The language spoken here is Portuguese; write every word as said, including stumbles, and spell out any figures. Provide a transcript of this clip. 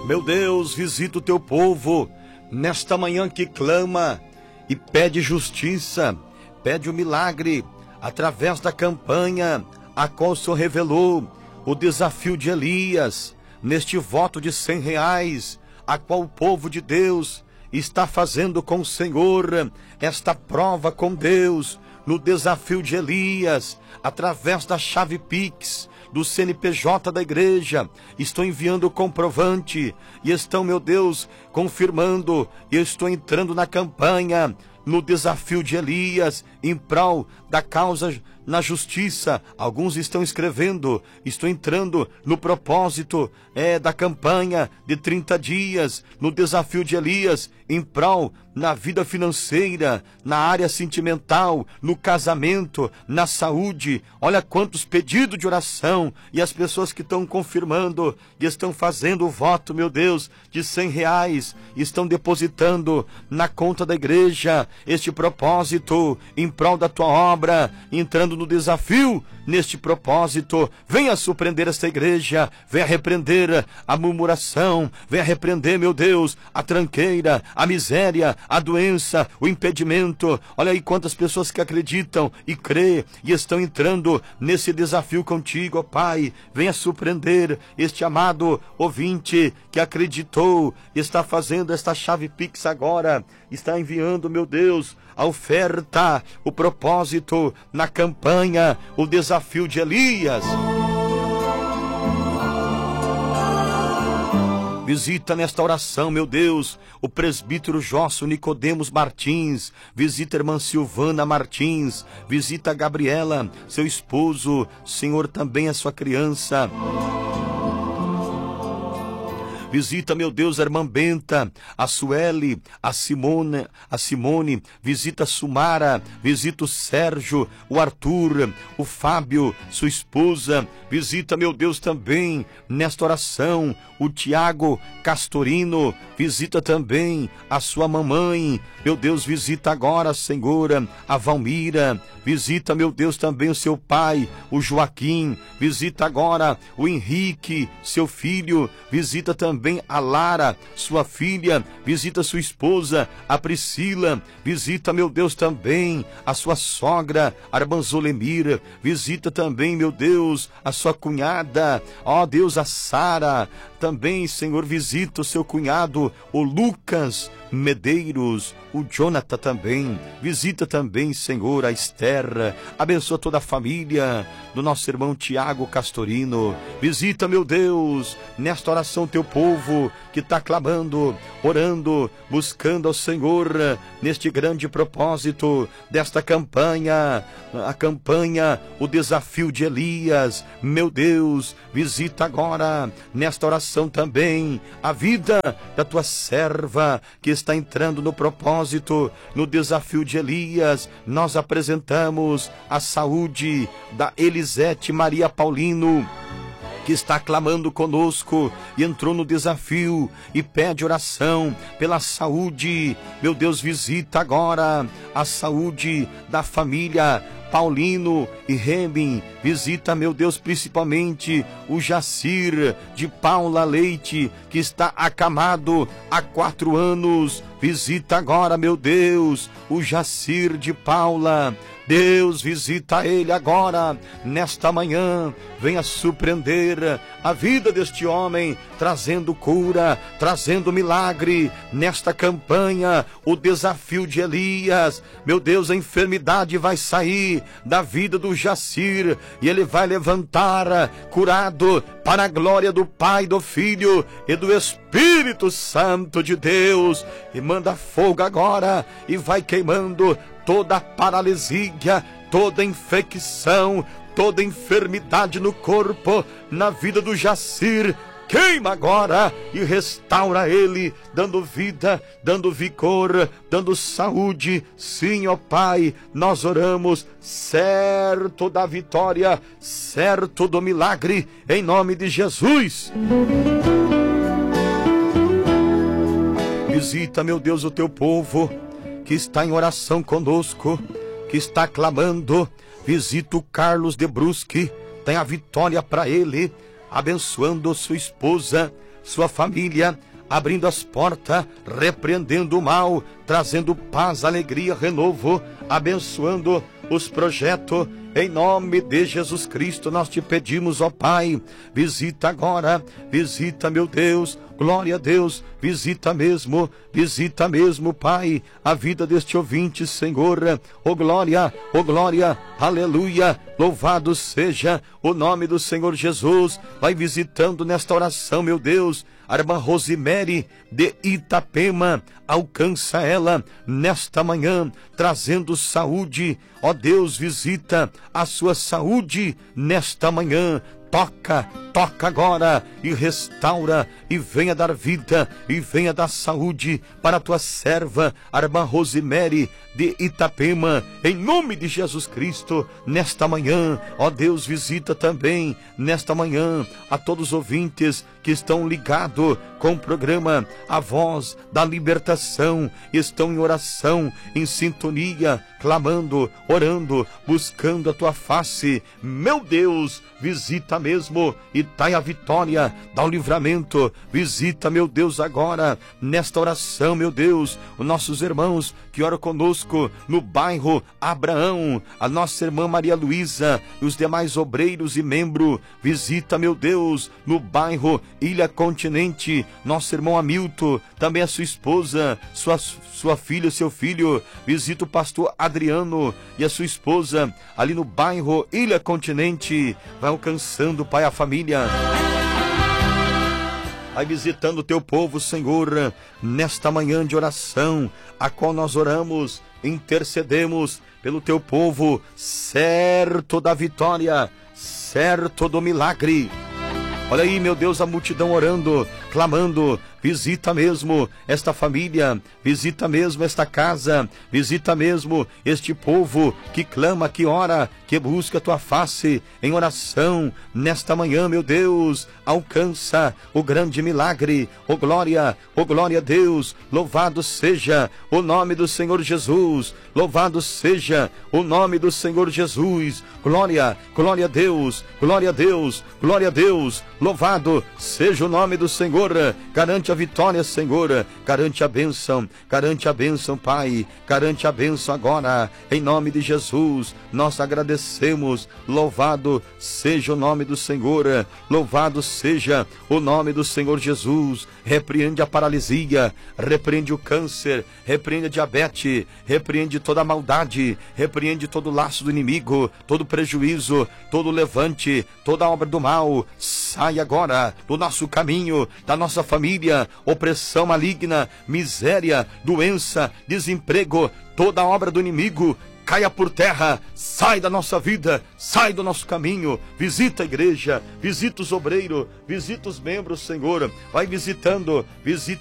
Meu Deus, visita o teu povo nesta manhã que clama e pede justiça, pede o milagre através da campanha a qual o Senhor revelou o desafio de Elias, neste voto de cem reais, a qual o povo de Deus está fazendo com o Senhor, esta prova com Deus, no desafio de Elias, através da chave Pix, do C N P J da igreja. Estou enviando o comprovante e estão, meu Deus, confirmando, e eu estou entrando na campanha, no desafio de Elias, em prol da causa na justiça. Alguns estão escrevendo, estou entrando no propósito é, da campanha de trinta dias, no desafio de Elias, em prol na vida financeira, na área sentimental, no casamento, na saúde. Olha quantos pedidos de oração, e as pessoas que estão confirmando e estão fazendo o voto, meu Deus, de cem reais, estão depositando na conta da igreja este propósito em prol da tua obra, entrando no desafio neste propósito. Venha surpreender esta igreja, venha repreender a murmuração, venha repreender, meu Deus, a tranqueira, a miséria, a doença, o impedimento. Olha aí quantas pessoas que acreditam e crê e estão entrando nesse desafio contigo, ó Pai. Venha surpreender este amado ouvinte que acreditou, está fazendo esta chave Pix agora, está enviando, meu Deus, a oferta, o propósito na campanha, o desafio de Elias. Visita nesta oração, meu Deus, o presbítero Josso Nicodemos Martins, visita a irmã Silvana Martins, visita a Gabriela, seu esposo, Senhor, também a sua criança. Visita, meu Deus, a irmã Benta, a Sueli, a Simone, a Simone, visita a Sumara, visita o Sérgio, o Arthur, o Fábio, sua esposa. Visita, meu Deus, também nesta oração o Tiago Castorino, visita também a sua mamãe. Meu Deus, visita agora, Senhora, a Valmira. Visita, meu Deus, também o seu pai, o Joaquim. Visita agora o Henrique, seu filho. Visita também a Lara, sua filha. Visita sua esposa, a Priscila. Visita, meu Deus, também a sua sogra, a irmã Zolemira. Visita também, meu Deus, a sua cunhada, ó Deus, a Sara. Também, Senhor, visita o seu cunhado, o Lucas Medeiros, o Jonathan também. Visita também, Senhor, a Esther. Abençoa toda a família do nosso irmão Tiago Castorino. Visita, meu Deus, nesta oração teu povo que está clamando, orando, buscando ao Senhor neste grande propósito desta campanha, a campanha, o desafio de Elias. Meu Deus, visita agora nesta oração também a vida da tua serva que está entrando no propósito, no desafio de Elias. Nós apresentamos a saúde da Elisete Maria Paulino, que está clamando conosco e entrou no desafio e pede oração pela saúde. Meu Deus, visita agora a saúde da família Paulino e Remin. Visita, meu Deus, principalmente o Jacir de Paula Leite, que está acamado há quatro anos. Visita agora, meu Deus, o Jacir de Paula. Deus, visita ele agora, nesta manhã. Venha surpreender a vida deste homem, trazendo cura, trazendo milagre nesta campanha, o desafio de Elias. Meu Deus, a enfermidade vai sair da vida do Jacir e ele vai levantar curado para a glória do Pai, do Filho e do Espírito Santo de Deus. E manda fogo agora e vai queimando toda paralisia, toda infecção, toda enfermidade no corpo, na vida do Jacir. Queima agora e restaura ele, dando vida, dando vigor, dando saúde. Sim, ó Pai, nós oramos, certo da vitória, certo do milagre, em nome de Jesus. Visita, meu Deus, o teu povo que está em oração conosco, que está clamando. Visita o Carlos de Brusque, tem a vitória para ele, abençoando sua esposa, sua família, abrindo as portas, repreendendo o mal, trazendo paz, alegria, renovo, abençoando os projetos. Em nome de Jesus Cristo nós te pedimos, ó Pai, visita agora, visita, meu Deus, glória a Deus, visita mesmo, visita mesmo, Pai, a vida deste ouvinte, Senhor, ó glória, ó glória, aleluia, louvado seja o nome do Senhor Jesus. Vai visitando nesta oração, meu Deus, a irmã Rosemary de Itapema, alcança ela nesta manhã, trazendo saúde, ó Deus, visita a sua saúde nesta manhã, toca, toca agora e restaura, e venha dar vida, e venha dar saúde para a tua serva, a irmã Rosemary de Itapema, em nome de Jesus Cristo, nesta manhã, ó Deus, visita também, nesta manhã, a todos os ouvintes que estão ligados com o programa A Voz da Libertação, estão em oração, em sintonia, clamando, orando, buscando a tua face, meu Deus, visita mesmo, e dai a vitória, dá o livramento, visita, meu Deus, agora, nesta oração, meu Deus, os nossos irmãos que oram conosco no bairro Abraão, a nossa irmã Maria Luísa e os demais obreiros e membros, visita, meu Deus, no bairro Ilha Continente, nosso irmão Hamilton, também a sua esposa, sua, sua filha, seu filho, visita o pastor Adriano e a sua esposa, ali no bairro Ilha Continente, vai alcançando, Pai, a família. Vai visitando o teu povo, Senhor, nesta manhã de oração, a qual nós oramos, intercedemos pelo teu povo, certo da vitória, certo do milagre. Olha aí, meu Deus, a multidão orando, clamando, visita mesmo esta família, visita mesmo esta casa, visita mesmo este povo que clama, que ora, que busca a tua face em oração nesta manhã, meu Deus, alcança o grande milagre, oh glória, oh glória a Deus, louvado seja o nome do Senhor Jesus, louvado seja o nome do Senhor Jesus, glória, glória a Deus, glória a Deus, glória a Deus, louvado seja o nome do Senhor. Garante a vitória, Senhor, garante a bênção, garante a bênção, Pai, garante a bênção agora, em nome de Jesus. Nós agradecemos, louvado seja o nome do Senhor, louvado seja o nome do Senhor Jesus. Repreende a paralisia, repreende o câncer, repreende a diabetes, repreende toda a maldade, repreende todo o laço do inimigo, todo prejuízo, todo levante, toda obra do mal, sai agora do nosso caminho, da nossa família, opressão maligna, miséria, doença, desemprego, toda obra do inimigo, caia por terra, sai da nossa vida, sai do nosso caminho, visita a igreja, visita os obreiros, visita os membros, Senhor, vai visitando, visita